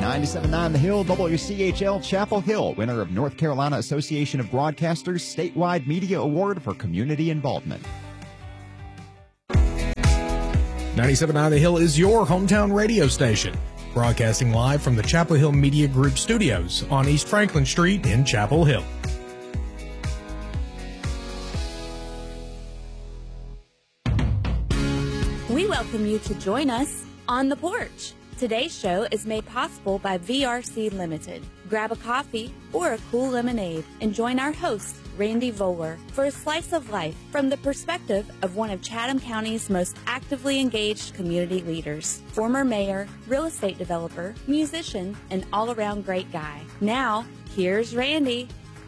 97.9 The Hill, WCHL Chapel Hill, winner of North Carolina Association of Broadcasters Statewide Media Award for Community Involvement. 97.9 The Hill is your hometown radio station, broadcasting live from the Chapel Hill Media Group studios on East Franklin Street in Chapel Hill. We welcome you to join us on the porch. Today's show is made possible by VRC Limited. Grab a coffee or a cool lemonade and join our host, Randy Voller, for a slice of life from the perspective of one of Chatham County's most actively engaged community leaders. Former mayor, real estate developer, musician, and all-around great guy. Now, here's Randy.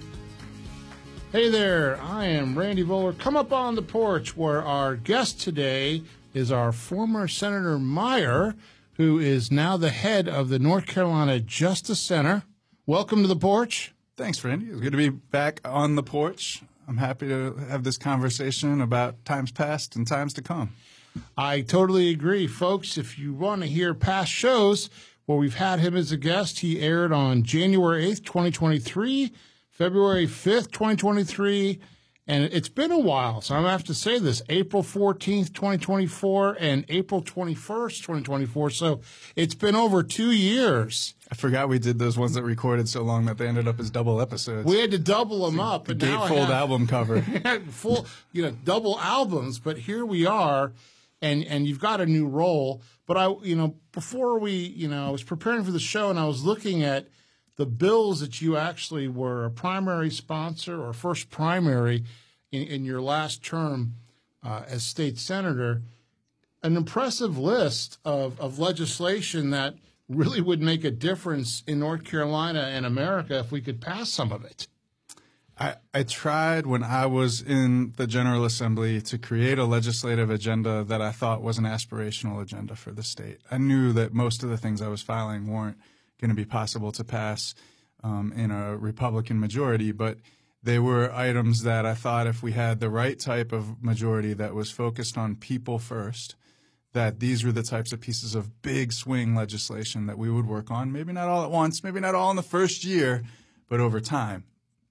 Hey there, I am Randy Voller. Come up on the porch where our guest today is our former Senator Meyer, who is now the head of the North Carolina Justice Center. Welcome to the porch. Thanks, Randy. It's good to be back on the porch. I'm happy to have this conversation about times past and times to come. I totally agree. Folks, if you want to hear past shows where we've had him as a guest, he aired on January 8th, 2023, February 5th, 2023, and it's been a while, so I'm going to have to say this, April 14th, 2024, and April 21st, 2024. So it's been over 2 years. I forgot we did those ones that recorded so long that they ended up as double episodes. We had to double them up. The gatefold album cover. Full, double albums, but here we are, and you've got a new role. But before I was preparing for the show, and I was looking at the bills that you actually were a primary sponsor or first primary in your last term as state senator, an impressive list of legislation that really would make a difference in North Carolina and America if we could pass some of it. I tried when I was in the General Assembly to create a legislative agenda that I thought was an aspirational agenda for the state. I knew that most of the things I was filing weren't going to be possible to pass in a Republican majority, but they were items that I thought if we had the right type of majority that was focused on people first, that these were the types of pieces of big swing legislation that we would work on, maybe not all at once, maybe not all in the first year, but over time.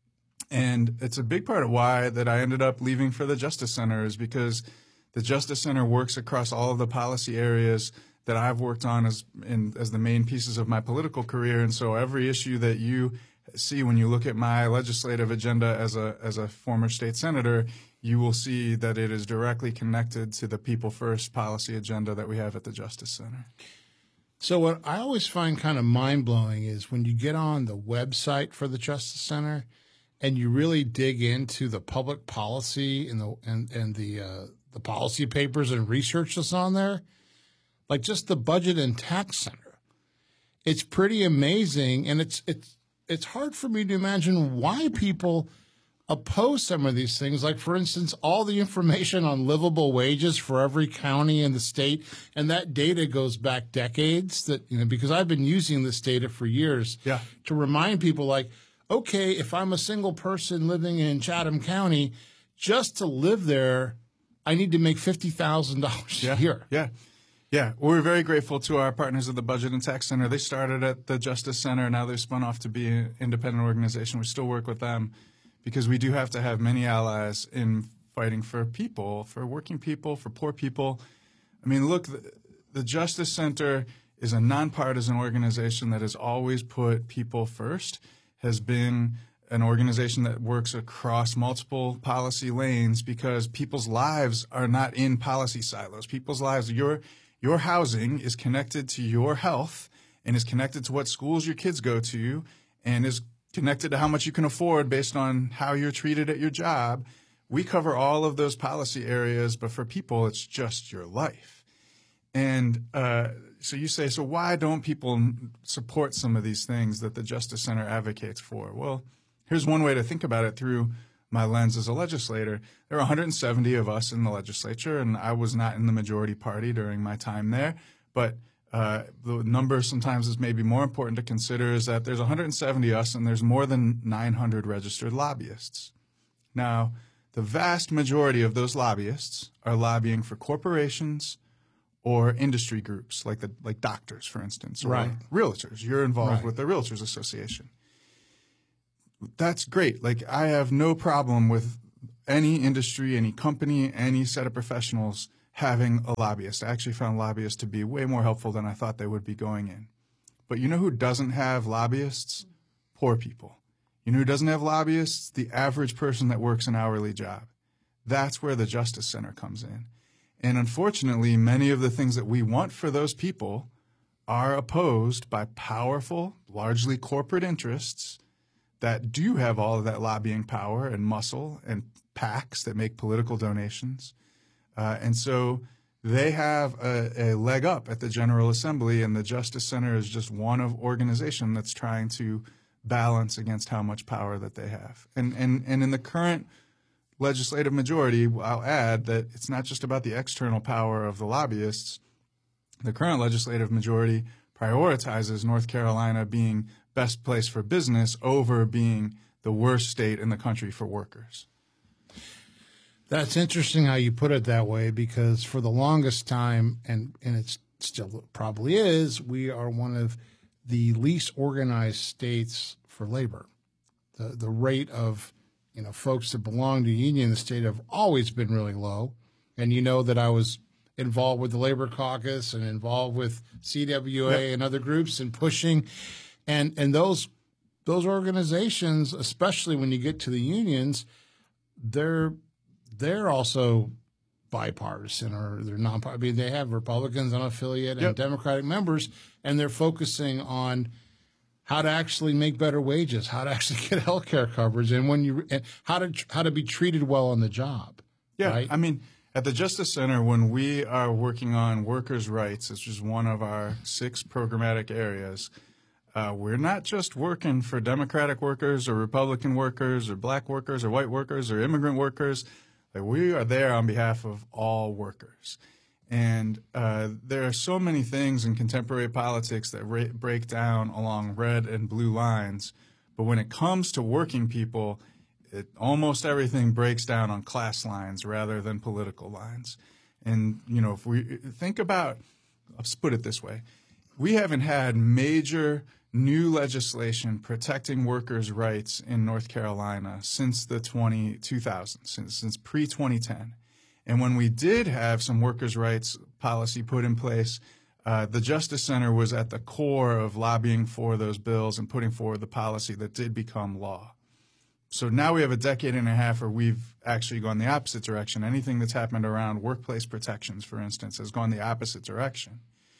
And it's a big part of why that I ended up leaving for the Justice Center is because the Justice Center works across all of the policy areas that I've worked on as the main pieces of my political career. And so every issue that you see when you look at my legislative agenda as a former state senator, you will see that it is directly connected to the people first policy agenda that we have at the Justice Center. So what I always find kind of mind-blowing is when you get on the website for the Justice Center and you really dig into the public policy and the policy papers and research that's on there, like just the Budget and Tax Center. It's pretty amazing, and it's hard for me to imagine why people oppose some of these things. Like, for instance, all the information on livable wages for every county in the state, and that data goes back decades. Because I've been using this data for years to remind people, like, okay, if I'm a single person living in Chatham County, just to live there, I need to make $50,000 a year. Yeah, we're very grateful to our partners at the Budget and Tax Center. They started at the Justice Center. Now they've spun off to be an independent organization. We still work with them because we do have to have many allies in fighting for people, for working people, for poor people. I mean, look, the Justice Center is a nonpartisan organization that has always put people first, has been an organization that works across multiple policy lanes because people's lives are not in policy silos. People's lives, your housing is connected to your health and is connected to what schools your kids go to and is connected to how much you can afford based on how you're treated at your job. We cover all of those policy areas, but for people, it's just your life. And so you say, so why don't people support some of these things that the Justice Center advocates for? Well, here's one way to think about it through my lens as a legislator. There are 170 of us in the legislature, and I was not in the majority party during my time there. But the number sometimes is maybe more important to consider is that there's 170 of us, and there's more than 900 registered lobbyists. Now, the vast majority of those lobbyists are lobbying for corporations or industry groups like doctors, for instance, or Right. realtors. You're involved Right. with the Realtors Association. That's great. Like, I have no problem with any industry, any company, any set of professionals having a lobbyist. I actually found lobbyists to be way more helpful than I thought they would be going in. But you know who doesn't have lobbyists? Poor people. You know who doesn't have lobbyists? The average person that works an hourly job. That's where the Justice Center comes in. And unfortunately, many of the things that we want for those people are opposed by powerful, largely corporate interests that do have all of that lobbying power and muscle and PACs that make political donations. And so they have a leg up at the General Assembly, and the Justice Center is just one of organization that's trying to balance against how much power that they have. And in the current legislative majority, I'll add that it's not just about the external power of the lobbyists. The current legislative majority prioritizes North Carolina being best place for business over being the worst state in the country for workers. That's interesting how you put it that way, because for the longest time, and it still probably is, we are one of the least organized states for labor. The rate of folks that belong to the union in the state have always been really low. And you know that I was involved with the Labor Caucus and involved with CWA and other groups and pushing. And those organizations, especially when you get to the unions, they're also bipartisan, or they're non-partisan. I mean, they have Republicans, unaffiliated, and Democratic members, and they're focusing on how to actually make better wages, how to actually get health care coverage, and how to be treated well on the job. Yeah, right? I mean, at the Justice Center, when we are working on workers' rights, which is one of our 6 programmatic areas, we're not just working for Democratic workers or Republican workers or black workers or white workers or immigrant workers. Like, we are there on behalf of all workers. And there are so many things in contemporary politics that break down along red and blue lines. But when it comes to working people, almost everything breaks down on class lines rather than political lines. And, if we think about, let's put it this way, we haven't had major new legislation protecting workers' rights in North Carolina since the 2000s, since pre-2010. And when we did have some workers' rights policy put in place, the Justice Center was at the core of lobbying for those bills and putting forward the policy that did become law. So now we have a decade and a half where we've actually gone the opposite direction. Anything that's happened around workplace protections, for instance, has gone the opposite direction.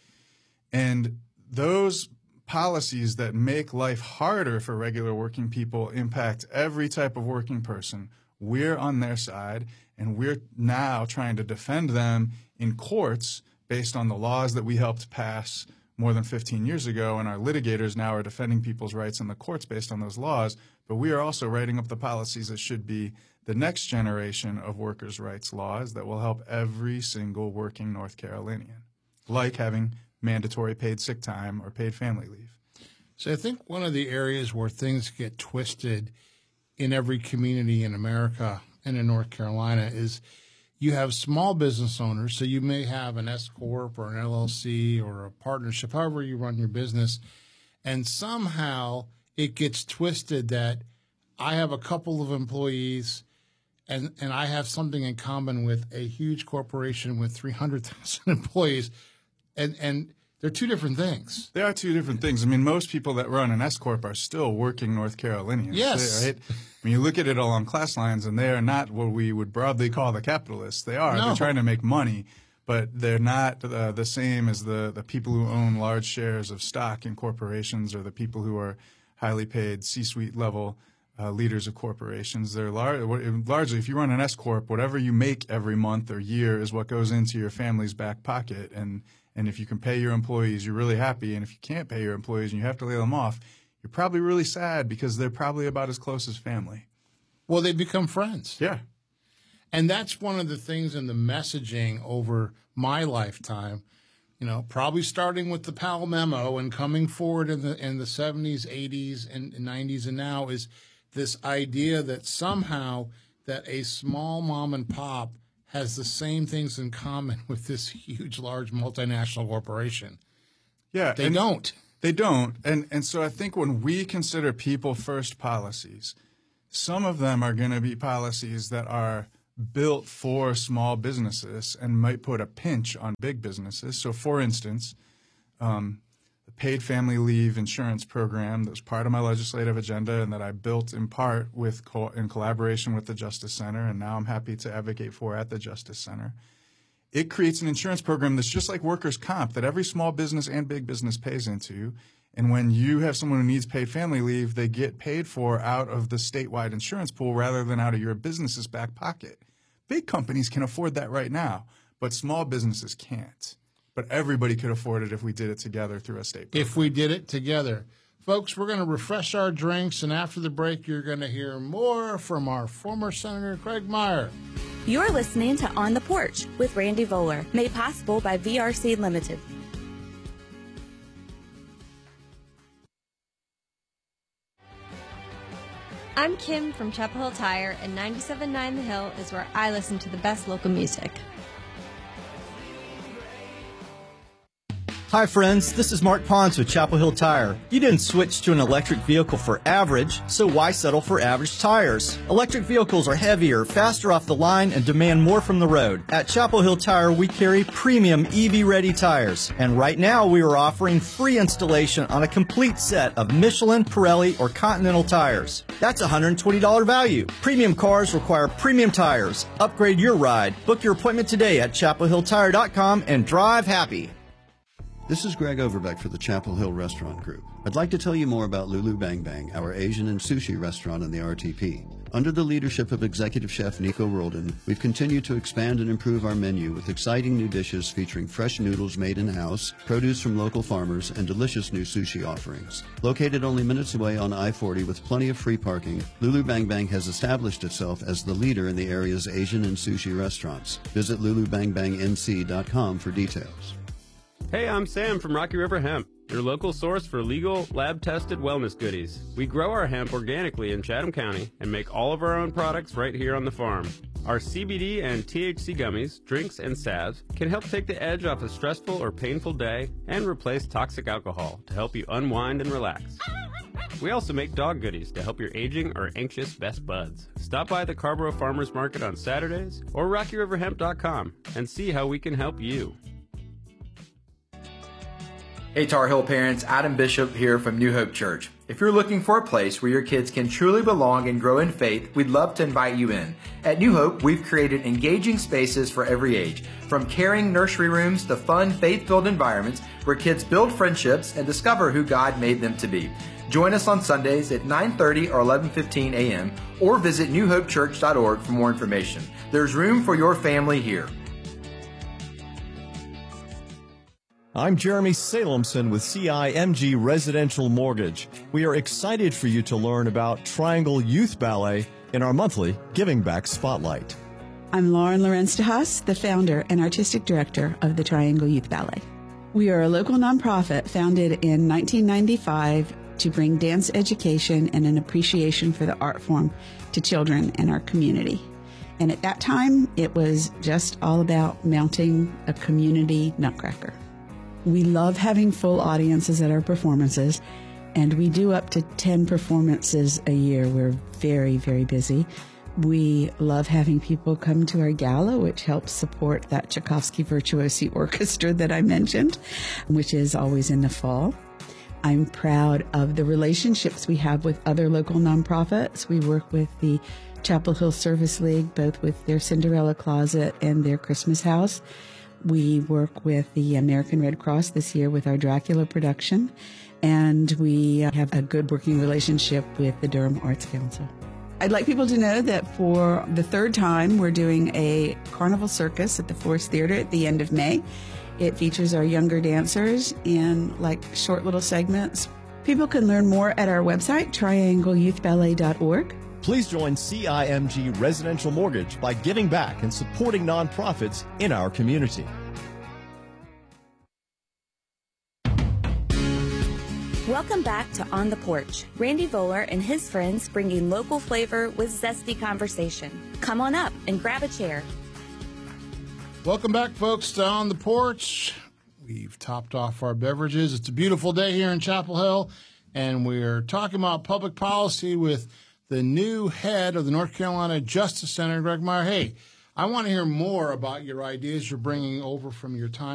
And those policies that make life harder for regular working people impact every type of working person. We're on their side, and we're now trying to defend them in courts based on the laws that we helped pass more than 15 years ago, and our litigators now are defending people's rights in the courts based on those laws. But we are also writing up the policies that should be the next generation of workers' rights laws that will help every single working North Carolinian, like having mandatory paid sick time or paid family leave. So I think one of the areas where things get twisted in every community in America and in North Carolina is you have small business owners. So you may have an S Corp or an LLC or a partnership, however you run your business, and somehow it gets twisted that I have a couple of employees and I have something in common with a huge corporation with 300,000 employees, and they're two different things. They are two different things. I mean, most people that run an S Corp are still working North Carolinians. Yes. Right? I mean, you look at it along class lines, and they are not what we would broadly call the capitalists. They are. No. They're trying to make money, but they're not the same as the people who own large shares of stock in corporations or the people who are highly paid C-suite level leaders of corporations. They're largely, if you run an S Corp, whatever you make every month or year is what goes into your family's back pocket. And if you can pay your employees, you're really happy. And if you can't pay your employees and you have to lay them off, you're probably really sad because they're probably about as close as family. Well, they become friends. Yeah. And that's one of the things in the messaging over my lifetime, probably starting with the Powell memo and coming forward in the 70s, 80s, and 90s, and now is this idea that somehow that a small mom and pop has the same things in common with this huge, large multinational corporation. Yeah, they don't. They don't. And so I think when we consider people first policies, some of them are going to be policies that are built for small businesses and might put a pinch on big businesses. So, for instance, the paid family leave insurance program that was part of my legislative agenda and that I built in part in collaboration with the Justice Center, and now I'm happy to advocate for at the Justice Center. It creates an insurance program that's just like workers' comp that every small business and big business pays into. And when you have someone who needs paid family leave, they get paid for out of the statewide insurance pool rather than out of your business's back pocket. Big companies can afford that right now, but small businesses can't. But everybody could afford it if we did it together through a state program. If we did it together. Folks, we're going to refresh our drinks, and after the break, you're going to hear more from our former Senator Craig Meyer. You're listening to On the Porch with Randy Voller, made possible by VRC Limited. I'm Kim from Chapel Hill Tire, and 97.9 The Hill is where I listen to the best local music. Hi friends, this is Mark Pons with Chapel Hill Tire. You didn't switch to an electric vehicle for average, so why settle for average tires? Electric vehicles are heavier, faster off the line, and demand more from the road. At Chapel Hill Tire, we carry premium EV-ready tires. And right now, we are offering free installation on a complete set of Michelin, Pirelli, or Continental tires. That's a $120 value. Premium cars require premium tires. Upgrade your ride. Book your appointment today at chapelhilltire.com and drive happy. This is Greg Overbeck for the Chapel Hill Restaurant Group. I'd like to tell you more about Lulu Bang Bang, our Asian and sushi restaurant in the RTP. Under the leadership of Executive Chef Nico Roldan, we've continued to expand and improve our menu with exciting new dishes featuring fresh noodles made in-house, produce from local farmers, and delicious new sushi offerings. Located only minutes away on I-40 with plenty of free parking, Lulu Bang Bang has established itself as the leader in the area's Asian and sushi restaurants. Visit lulubangbangmc.com for details. Hey, I'm Sam from Rocky River Hemp, your local source for legal, lab-tested wellness goodies. We grow our hemp organically in Chatham County and make all of our own products right here on the farm. Our CBD and THC gummies, drinks, and salves can help take the edge off a stressful or painful day and replace toxic alcohol to help you unwind and relax. We also make dog goodies to help your aging or anxious best buds. Stop by the Carborough Farmers Market on Saturdays or RockyRiverHemp.com and see how we can help you. Hey Tar Heel parents, Adam Bishop here from New Hope Church. If you're looking for a place where your kids can truly belong and grow in faith, we'd love to invite you in. At New Hope, we've created engaging spaces for every age, from caring nursery rooms to fun, faith-filled environments where kids build friendships and discover who God made them to be. Join us on Sundays at 9:30 or 11:15 a.m. or visit newhopechurch.org for more information. There's room for your family here. I'm Jeremy Salemson with CIMG Residential Mortgage. We are excited for you to learn about Triangle Youth Ballet in our monthly Giving Back Spotlight. I'm Lauren Lorenz de Haas, the founder and artistic director of the Triangle Youth Ballet. We are a local nonprofit founded in 1995 to bring dance education and an appreciation for the art form to children in our community. And at that time, it was just all about mounting a community nutcracker. We love having full audiences at our performances, and we do up to 10 performances a year. We're very, very busy. We love having people come to our gala, which helps support that Tchaikovsky Virtuosi Orchestra that I mentioned, which is always in the fall. I'm proud of the relationships we have with other local nonprofits. We work with the Chapel Hill Service League, both with their Cinderella Closet and their Christmas House. We work with the American Red Cross this year with our Dracula production, and we have a good working relationship with the Durham Arts Council. I'd like people to know that for the third time, we're doing a carnival circus at the Forest Theater at the end of May. It features our younger dancers in short little segments. People can learn more at our website, triangleyouthballet.org. Please join CIMG Residential Mortgage by giving back and supporting nonprofits in our community. Welcome back to On the Porch. Randy Voller and his friends bringing local flavor with zesty conversation. Come on up and grab a chair. Welcome back, folks, to On the Porch. We've topped off our beverages. It's a beautiful day here in Chapel Hill, and we're talking about public policy with the new head of the North Carolina Justice Center, Greg Meyer. Hey, I want to hear more about your ideas you're bringing over from your time